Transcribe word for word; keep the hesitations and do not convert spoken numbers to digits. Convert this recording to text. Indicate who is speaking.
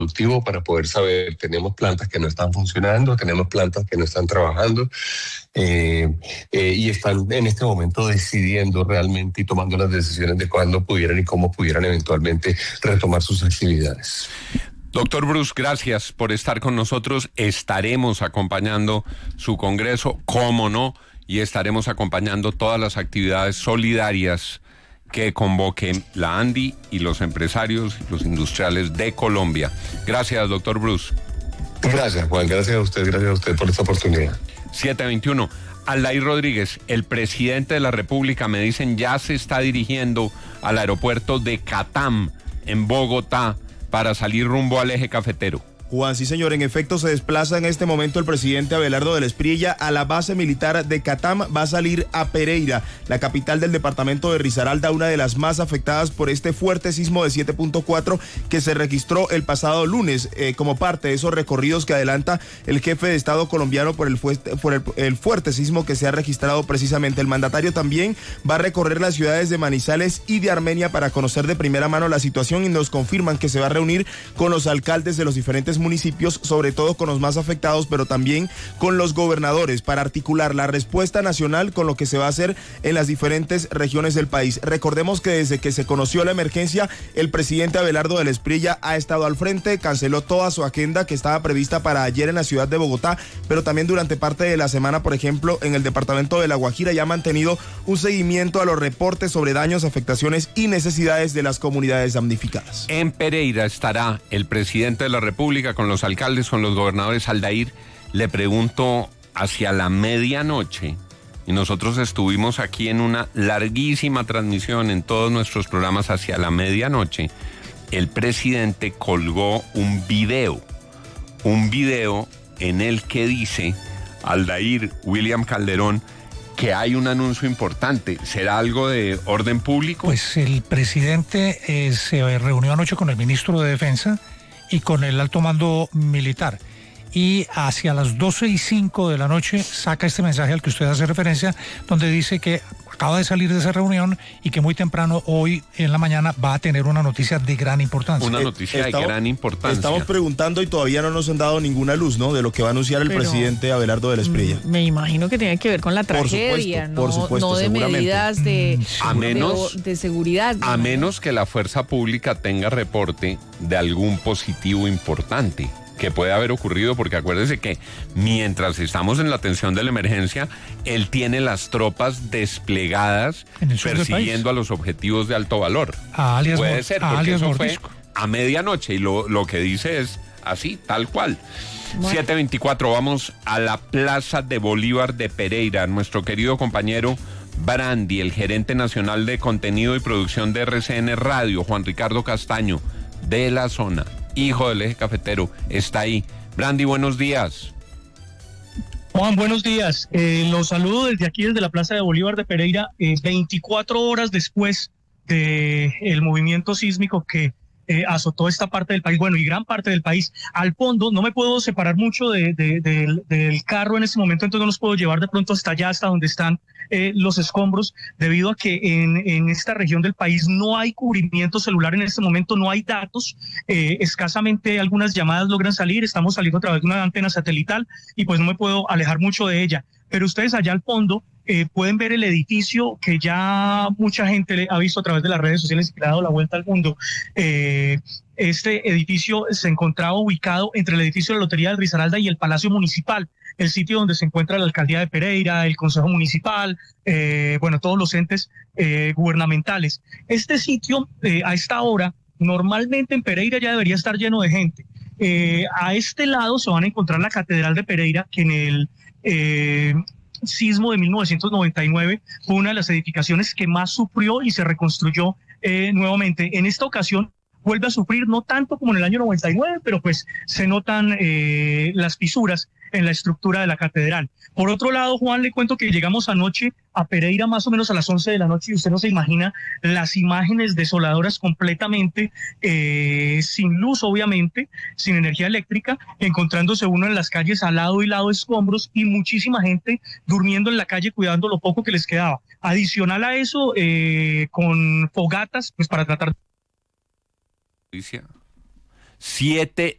Speaker 1: productivo para poder saber, tenemos plantas que no están funcionando, tenemos plantas que no están trabajando eh, eh, y están en este momento decidiendo realmente y tomando las decisiones de cuándo pudieran y cómo pudieran eventualmente retomar sus actividades.
Speaker 2: Doctor Bruce, gracias por estar con nosotros. Estaremos acompañando su congreso, cómo no, y estaremos acompañando todas las actividades solidarias que convoquen la ANDI y los empresarios, los industriales de Colombia. Gracias, doctor Bruce.
Speaker 1: Gracias, Juan. Gracias a usted, gracias a usted por esta oportunidad.
Speaker 2: siete veintiuno. Aldair Rodríguez, el presidente de la República, me dicen, ya se está dirigiendo al aeropuerto de Catam, en Bogotá, para salir rumbo al eje cafetero.
Speaker 3: Juan, sí señor, en efecto se desplaza en este momento el presidente Abelardo del Espriella a la base militar de Catam, va a salir a Pereira, la capital del departamento de Risaralda, una de las más afectadas por este fuerte sismo de siete punto cuatro que se registró el pasado lunes, eh, como parte de esos recorridos que adelanta el jefe de Estado colombiano por el, fuerte, por el, el fuerte sismo que se ha registrado precisamente. El mandatario también va a recorrer las ciudades de Manizales y de Armenia para conocer de primera mano la situación y nos confirman que se va a reunir con los alcaldes de los diferentes municipios, sobre todo con los más afectados, pero también con los gobernadores para articular la respuesta nacional con lo que se va a hacer en las diferentes regiones del país. Recordemos que desde que se conoció la emergencia, el presidente Abelardo del Espriella ha estado al frente, canceló toda su agenda que estaba prevista para ayer en la ciudad de Bogotá, pero también durante parte de la semana, por ejemplo, en el departamento de La Guajira, ya ha mantenido un seguimiento a los reportes sobre daños, afectaciones y necesidades de las comunidades damnificadas.
Speaker 2: En Pereira estará el presidente de la República con los alcaldes, con los gobernadores. Aldair, le pregunto, hacia la medianoche, y nosotros estuvimos aquí en una larguísima transmisión en todos nuestros programas, hacia la medianoche, el presidente colgó un video, un video en el que dice, Aldair, William Calderón, que hay un anuncio importante. ¿Será algo de orden público?
Speaker 4: Pues el presidente eh, se reunió anoche con el ministro de Defensa y con el alto mando militar. Y hacia las doce y cinco de la noche saca este mensaje al que usted hace referencia, donde dice que acaba de salir de esa reunión y que muy temprano, hoy en la mañana, va a tener una noticia de gran importancia.
Speaker 2: Una noticia estamos, de gran importancia.
Speaker 3: Estamos preguntando y todavía no nos han dado ninguna luz, ¿no?, de lo que va a anunciar el Pero, presidente Abelardo del Espriella.
Speaker 5: Me imagino que tiene que ver con la tragedia,
Speaker 3: por supuesto, no, por supuesto,
Speaker 5: no de medidas de,
Speaker 2: a menos,
Speaker 5: de, de seguridad.
Speaker 2: A menos que la fuerza pública tenga reporte de algún positivo importante que puede haber ocurrido, porque acuérdese que mientras estamos en la atención de la emergencia, él tiene las tropas desplegadas persiguiendo a los objetivos de alto valor.
Speaker 4: A alias
Speaker 2: puede
Speaker 4: Mor-
Speaker 2: ser,
Speaker 4: a
Speaker 2: porque
Speaker 4: alias
Speaker 2: eso
Speaker 4: Mordisco.
Speaker 2: fue a medianoche y lo, lo que dice es así, tal cual. Bueno. siete veinticuatro, vamos a la Plaza de Bolívar de Pereira. Nuestro querido compañero Brandi, el gerente nacional de contenido y producción de R C N Radio, Juan Ricardo Castaño, de la zona, hijo del eje cafetero, está ahí. Brandi, buenos días.
Speaker 6: Juan, buenos días. Eh, los saludo desde aquí, desde la Plaza de Bolívar de Pereira, eh, veinticuatro horas después del movimiento sísmico que eh, azotó esta parte del país, bueno, y gran parte del país. Al fondo, no me puedo separar mucho de, de, de, del, del carro en este momento, entonces no los puedo llevar de pronto hasta allá, hasta donde están eh, los escombros, debido a que en, en esta región del país no hay cubrimiento celular en este momento, no hay datos, eh, escasamente algunas llamadas logran salir, estamos saliendo a través de una antena satelital y pues no me puedo alejar mucho de ella. Pero ustedes allá al fondo eh, pueden ver el edificio que ya mucha gente ha visto a través de las redes sociales y que le ha dado la vuelta al mundo. Eh, este edificio se encontraba ubicado entre el edificio de la Lotería del Risaralda y el Palacio Municipal, el sitio donde se encuentra la Alcaldía de Pereira, el Consejo Municipal, eh, bueno, todos los entes eh, gubernamentales. Este sitio, eh, a esta hora, normalmente en Pereira ya debería estar lleno de gente. Eh, a este lado se van a encontrar la Catedral de Pereira, que en el eh, sismo de mil novecientos noventa y nueve fue una de las edificaciones que más sufrió y se reconstruyó eh, nuevamente. En esta ocasión vuelve a sufrir, no tanto como en el año noventa y nueve, pero pues se notan eh, las fisuras en la estructura de la catedral. Por otro lado, Juan, le cuento que llegamos anoche a Pereira más o menos a las once de la noche y usted no se imagina las imágenes desoladoras completamente, eh, sin luz obviamente, sin energía eléctrica, encontrándose uno en las calles al lado y lado de escombros y muchísima gente durmiendo en la calle cuidando lo poco que les quedaba. Adicional a eso, eh, con fogatas, pues para tratar...
Speaker 2: siete